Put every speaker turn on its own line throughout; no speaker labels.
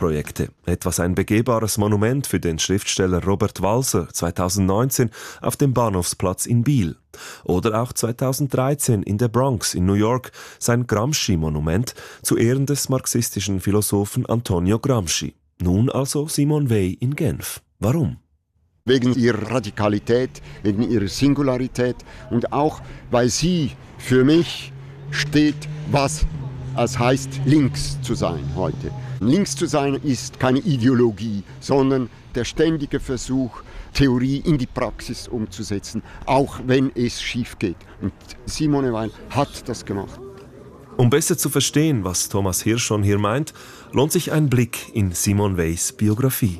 Kulturprojekte. Etwas ein begehbares Monument für den Schriftsteller Robert Walser 2019 auf dem Bahnhofsplatz in Biel. Oder auch 2013 in der Bronx in New York sein Gramsci-Monument zu Ehren des marxistischen Philosophen Antonio Gramsci. Nun also Simone Weil in Genf. Warum?
Wegen ihrer Radikalität, wegen ihrer Singularität und auch, weil sie für mich steht, was es heißt, links zu sein heute. Links zu sein ist keine Ideologie, sondern der ständige Versuch, Theorie in die Praxis umzusetzen, auch wenn es schief geht. Und Simone Weil hat das gemacht.
Um besser zu verstehen, was Thomas Hirschon hier meint, lohnt sich ein Blick in Simone Weils Biografie.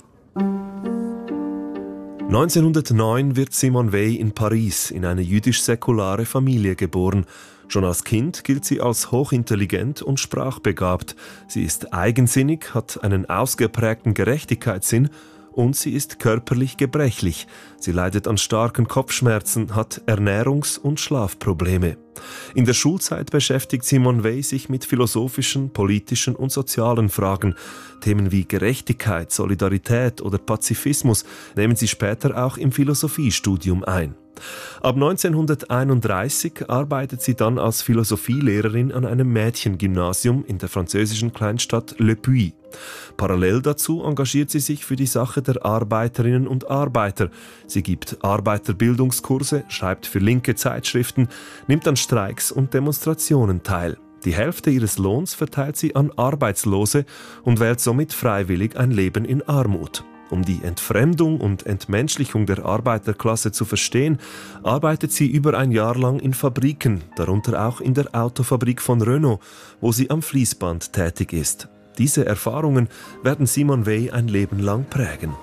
1909 wird Simone Weil in Paris in eine jüdisch-säkulare Familie geboren. Schon als Kind gilt sie als hochintelligent und sprachbegabt. Sie ist eigensinnig, hat einen ausgeprägten Gerechtigkeitssinn und sie ist körperlich gebrechlich. Sie leidet an starken Kopfschmerzen, hat Ernährungs- und Schlafprobleme. In der Schulzeit beschäftigt Simone Weil sich mit philosophischen, politischen und sozialen Fragen. Themen wie Gerechtigkeit, Solidarität oder Pazifismus nehmen sie später auch im Philosophiestudium ein. Ab 1931 arbeitet sie dann als Philosophielehrerin an einem Mädchengymnasium in der französischen Kleinstadt Le Puy. Parallel dazu engagiert sie sich für die Sache der Arbeiterinnen und Arbeiter. Sie gibt Arbeiterbildungskurse, schreibt für linke Zeitschriften, nimmt an Streiks und Demonstrationen teil. Die Hälfte ihres Lohns verteilt sie an Arbeitslose und wählt somit freiwillig ein Leben in Armut. Um die Entfremdung und Entmenschlichung der Arbeiterklasse zu verstehen, arbeitet sie über ein Jahr lang in Fabriken, darunter auch in der Autofabrik von Renault, wo sie am Fließband tätig ist. Diese Erfahrungen werden Simone Weil ein Leben lang prägen.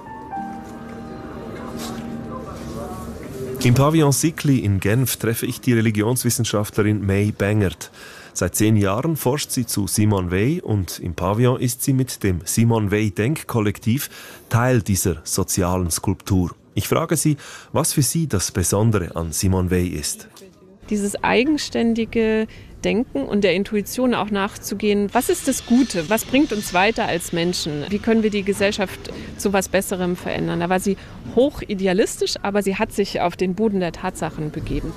Im Pavillon Sikli in Genf treffe ich die Religionswissenschaftlerin May Bengert. Seit 10 Jahren forscht sie zu Simone Weil und im Pavillon ist sie mit dem Simone Weil Denkkollektiv Teil dieser sozialen Skulptur. Ich frage sie, was für sie das Besondere an Simone Weil ist.
Dieses eigenständige Denken und der Intuition auch nachzugehen, was ist das Gute, was bringt uns weiter als Menschen, wie können wir die Gesellschaft zu was Besserem verändern. Da war sie hoch idealistisch, aber sie hat sich auf den Boden der Tatsachen begeben.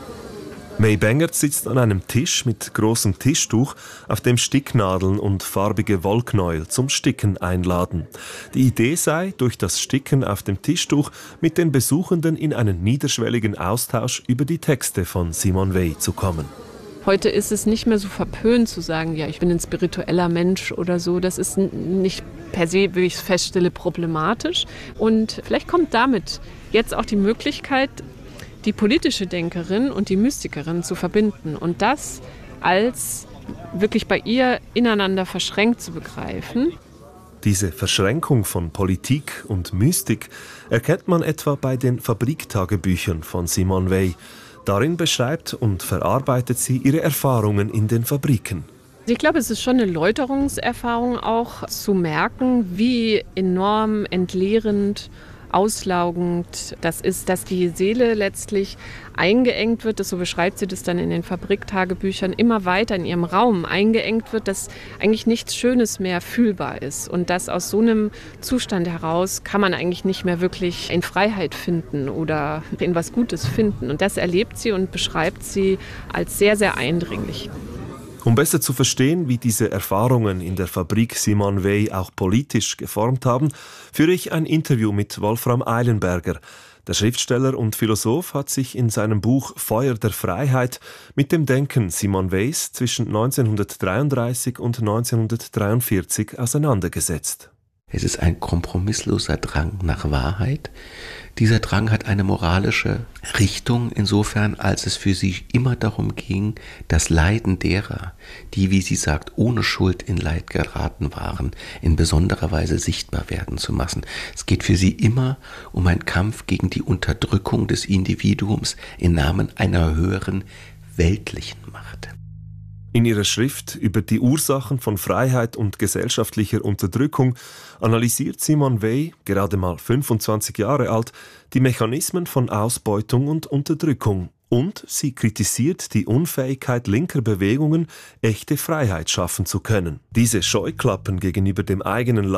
May Bengert sitzt an einem Tisch mit großem Tischtuch, auf dem Sticknadeln und farbige Wollknäuel zum Sticken einladen. Die Idee sei, durch das Sticken auf dem Tischtuch mit den Besuchenden in einen niederschwelligen Austausch über die Texte von Simone Weil zu kommen.
Heute ist es nicht mehr so verpönt zu sagen, ja, ich bin ein spiritueller Mensch oder so. Das ist nicht per se, wie ich es feststelle, problematisch. Und vielleicht kommt damit jetzt auch die Möglichkeit, die politische Denkerin und die Mystikerin zu verbinden und das als wirklich bei ihr ineinander verschränkt zu begreifen.
Diese Verschränkung von Politik und Mystik erkennt man etwa bei den Fabriktagebüchern von Simone Weil. Darin beschreibt und verarbeitet sie ihre Erfahrungen in den Fabriken.
Ich glaube, es ist schon eine Läuterungserfahrung auch zu merken, wie enorm entleerend, auslaugend das ist, dass die Seele letztlich eingeengt wird, so beschreibt sie das dann in den Fabriktagebüchern, immer weiter in ihrem Raum eingeengt wird, dass eigentlich nichts Schönes mehr fühlbar ist und dass aus so einem Zustand heraus kann man eigentlich nicht mehr wirklich in Freiheit finden oder in was Gutes finden. Und das erlebt sie und beschreibt sie als sehr, sehr eindringlich.
Um besser zu verstehen, wie diese Erfahrungen in der Fabrik Simone Weil auch politisch geformt haben, führe ich ein Interview mit Wolfram Eilenberger. Der Schriftsteller und Philosoph hat sich in seinem Buch Feuer der Freiheit mit dem Denken Simone Weils zwischen 1933 und 1943 auseinandergesetzt.
Es ist ein kompromissloser Drang nach Wahrheit. Dieser Drang hat eine moralische Richtung insofern, als es für sie immer darum ging, das Leiden derer, die, wie sie sagt, ohne Schuld in Leid geraten waren, in besonderer Weise sichtbar werden zu lassen. Es geht für sie immer um einen Kampf gegen die Unterdrückung des Individuums im Namen einer höheren weltlichen Macht.
In ihrer Schrift über die Ursachen von Freiheit und gesellschaftlicher Unterdrückung analysiert Simone Weil, gerade mal 25 Jahre alt, die Mechanismen von Ausbeutung und Unterdrückung. Und sie kritisiert die Unfähigkeit linker Bewegungen, echte Freiheit schaffen zu können. Diese Scheuklappen gegenüber dem eigenen